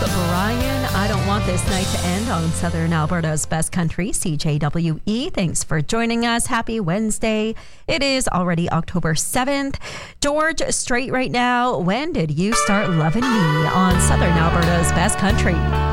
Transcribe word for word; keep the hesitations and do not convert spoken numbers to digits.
Brian, I don't want this night to end on Southern Alberta's Best Country, C J W E. Thanks for joining us. Happy Wednesday. It is already October seventh. George, straight right now, when did you start loving me on Southern Alberta's Best Country?